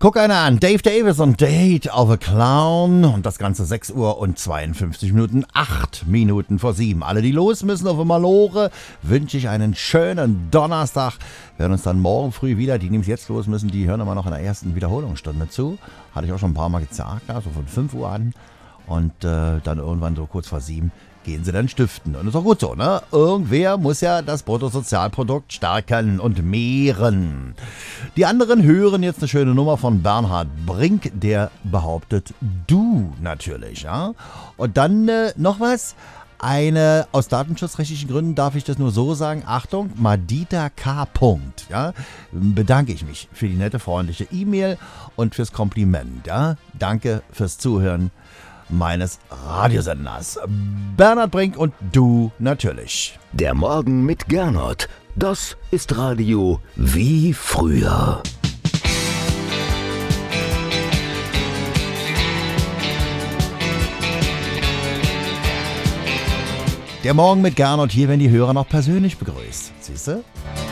Guck einer an, Dave Davis und Date of a Clown und das Ganze 6 Uhr und 52 Minuten, 8 Minuten vor 7. Alle, die los müssen auf Malore, wünsche ich einen schönen Donnerstag. Wir hören uns dann morgen früh wieder. Die, die jetzt los müssen, die hören immer noch in der ersten Wiederholungsstunde zu. Hatte ich auch schon ein paar Mal gesagt, also von 5 Uhr an und dann irgendwann so kurz vor 7 gehen sie dann stiften. Und ist auch gut so, ne? Irgendwer muss ja das Bruttosozialprodukt stärken und mehren. Die anderen hören jetzt eine schöne Nummer von Bernhard Brink, der behauptet du natürlich, ja? Und dann noch was. Eine, aus datenschutzrechtlichen Gründen darf ich das nur so sagen, Achtung, Madita K. Ja, bedanke ich mich für die nette, freundliche E-Mail und fürs Kompliment, ja? Danke fürs Zuhören meines Radiosenders. Bernhard Brink und du natürlich. Der Morgen mit Gernot, das ist Radio wie früher. Der Morgen mit Gernot, hier werden die Hörer noch persönlich begrüßt. Siehst du?